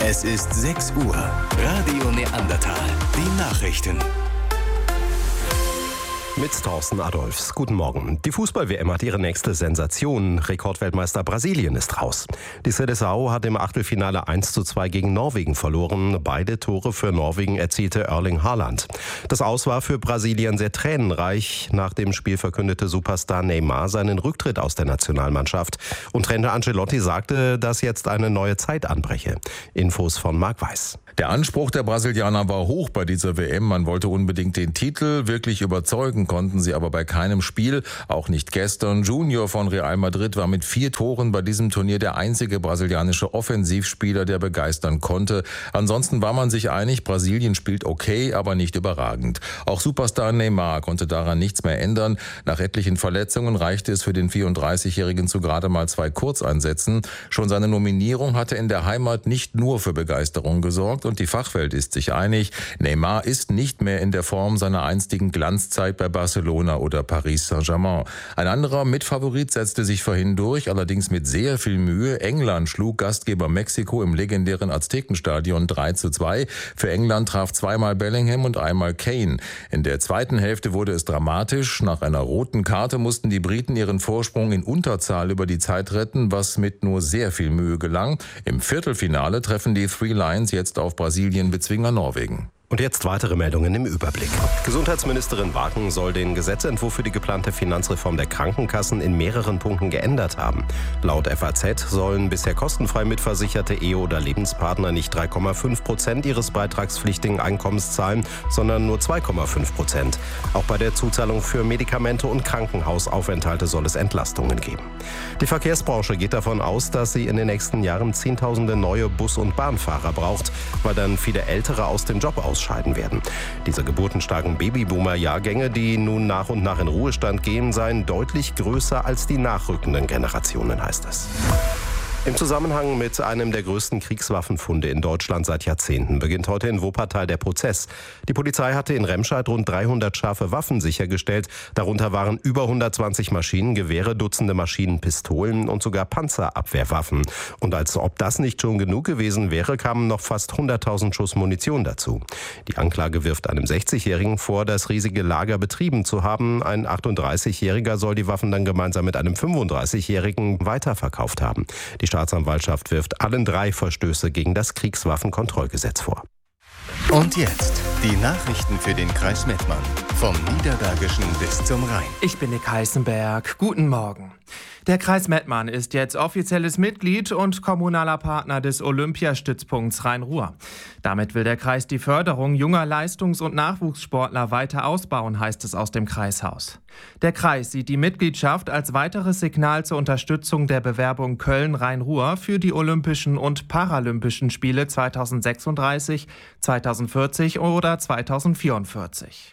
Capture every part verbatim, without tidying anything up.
Es ist sechs Uhr. Radio Neandertal. Die Nachrichten. Mit Thorsten Adolfs. Guten Morgen. Die Fußball-W M hat ihre nächste Sensation. Rekordweltmeister Brasilien ist raus. Die Seleção hat im Achtelfinale eins zu zwei gegen Norwegen verloren. Beide Tore für Norwegen erzielte Erling Haaland. Das Aus war für Brasilien sehr tränenreich. Nach dem Spiel verkündete Superstar Neymar seinen Rücktritt aus der Nationalmannschaft. Und Trainer Ancelotti sagte, dass jetzt eine neue Zeit anbreche. Infos von Marc Weiß. Der Anspruch der Brasilianer war hoch bei dieser W M. Man wollte unbedingt den Titel. Wirklich überzeugen konnten sie aber bei keinem Spiel. Auch nicht gestern. Junior von Real Madrid war mit vier Toren bei diesem Turnier der einzige brasilianische Offensivspieler, der begeistern konnte. Ansonsten war man sich einig, Brasilien spielt okay, aber nicht überragend. Auch Superstar Neymar konnte daran nichts mehr ändern. Nach etlichen Verletzungen reichte es für den vierunddreißigjährigen zu gerade mal zwei Kurzeinsätzen. Schon seine Nominierung hatte in der Heimat nicht nur für Begeisterung gesorgt. Und die Fachwelt ist sich einig, Neymar ist nicht mehr in der Form seiner einstigen Glanzzeit bei Barcelona oder Paris Saint-Germain. Ein anderer Mitfavorit setzte sich vorhin durch, allerdings mit sehr viel Mühe. England schlug Gastgeber Mexiko im legendären Aztekenstadion drei zu zwei. Für England traf zweimal Bellingham und einmal Kane. In der zweiten Hälfte wurde es dramatisch. Nach einer roten Karte mussten die Briten ihren Vorsprung in Unterzahl über die Zeit retten, was mit nur sehr viel Mühe gelang. Im Viertelfinale treffen die Three Lions jetzt auf Brasilien-Bezwinger Norwegen. Und jetzt weitere Meldungen im Überblick. Gesundheitsministerin Wagen soll den Gesetzentwurf für die geplante Finanzreform der Krankenkassen in mehreren Punkten geändert haben. Laut F A Z sollen bisher kostenfrei mitversicherte Ehe- oder Lebenspartner nicht drei Komma fünf Prozent ihres beitragspflichtigen Einkommens zahlen, sondern nur zwei Komma fünf Prozent. Auch bei der Zuzahlung für Medikamente und Krankenhausaufenthalte soll es Entlastungen geben. Die Verkehrsbranche geht davon aus, dass sie in den nächsten Jahren Zehntausende neue Bus- und Bahnfahrer braucht, weil dann viele Ältere aus dem Job ausscheiden werden. Diese geburtenstarken Babyboomer-Jahrgänge, die nun nach und nach in Ruhestand gehen, seien deutlich größer als die nachrückenden Generationen, heißt es. Im Zusammenhang mit einem der größten Kriegswaffenfunde in Deutschland seit Jahrzehnten beginnt heute in Wuppertal der Prozess. Die Polizei hatte in Remscheid rund dreihundert scharfe Waffen sichergestellt. Darunter waren über hundertzwanzig Maschinengewehre, Dutzende Maschinenpistolen und sogar Panzerabwehrwaffen. Und als ob das nicht schon genug gewesen wäre, kamen noch fast hunderttausend Schuss Munition dazu. Die Anklage wirft einem sechzigjährigen vor, das riesige Lager betrieben zu haben. Ein achtunddreißigjähriger soll die Waffen dann gemeinsam mit einem fünfunddreißigjährigen weiterverkauft haben. Die Staatsanwaltschaft wirft allen drei Verstöße gegen das Kriegswaffenkontrollgesetz vor. Und jetzt die Nachrichten für den Kreis Mettmann. Vom Niederbergischen bis zum Rhein. Ich bin Nick Heißenberg. Guten Morgen. Der Kreis Mettmann ist jetzt offizielles Mitglied und kommunaler Partner des Olympiastützpunkts Rhein-Ruhr. Damit will der Kreis die Förderung junger Leistungs- und Nachwuchssportler weiter ausbauen, heißt es aus dem Kreishaus. Der Kreis sieht die Mitgliedschaft als weiteres Signal zur Unterstützung der Bewerbung Köln-Rhein-Ruhr für die Olympischen und Paralympischen Spiele zweitausendsechsunddreißig, zweitausendvierzig oder zweitausendvierundvierzig.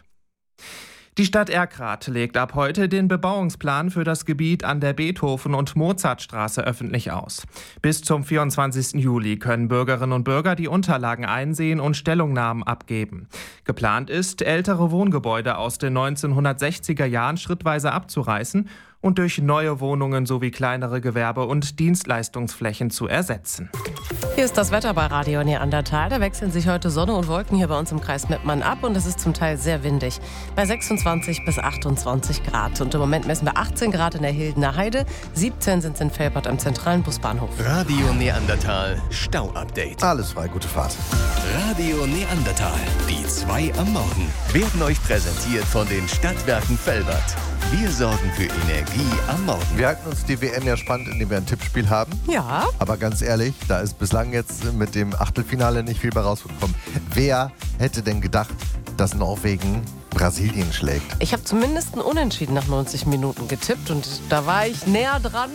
Die Stadt Erkrath legt ab heute den Bebauungsplan für das Gebiet an der Beethoven- und Mozartstraße öffentlich aus. Bis zum vierundzwanzigsten Juli können Bürgerinnen und Bürger die Unterlagen einsehen und Stellungnahmen abgeben. Geplant ist, ältere Wohngebäude aus den neunzehnhundertsechziger Jahren schrittweise abzureißen und durch neue Wohnungen sowie kleinere Gewerbe- und Dienstleistungsflächen zu ersetzen. Hier ist das Wetter bei Radio Neandertal. Da wechseln sich heute Sonne und Wolken hier bei uns im Kreis Mettmann ab und es ist zum Teil sehr windig. Bei sechsundzwanzig bis achtundzwanzig Grad. Und im Moment messen wir achtzehn Grad in der Hildener Heide, siebzehn sind es in Velbert am zentralen Busbahnhof. Radio Neandertal Stau-Update. Alles frei, gute Fahrt. Radio Neandertal, die zwei am Morgen, werden euch präsentiert von den Stadtwerken Velbert. Wir sorgen für Energie am Morgen. Wir halten uns die W M ja spannend, indem wir ein Tippspiel haben. Ja. Aber ganz ehrlich, da ist bislang jetzt mit dem Achtelfinale nicht viel bei rausgekommen. Wer hätte denn gedacht, dass Norwegen Brasilien schlägt? Ich habe zumindest einen Unentschieden nach neunzig Minuten getippt und da war ich näher dran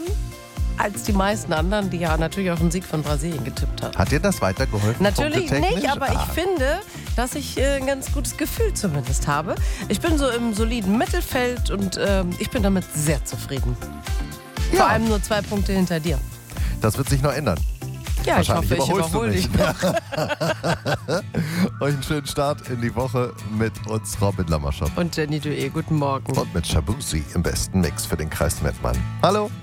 als die meisten anderen, die ja natürlich auf den Sieg von Brasilien getippt haben. Hat dir das weitergeholfen? Natürlich nicht, aber ah. ich finde, dass ich äh, ein ganz gutes Gefühl zumindest habe. Ich bin so im soliden Mittelfeld und äh, ich bin damit sehr zufrieden. Ja. Vor allem nur zwei Punkte hinter dir. Das wird sich noch ändern. Ja, ich hoffe, ich überhole dich noch. Euch einen schönen Start in die Woche mit uns, Robin Lammerschott. Und Jenny Dué, guten Morgen. Und mit Shabuzi im besten Mix für den Kreis Mettmann. Hallo.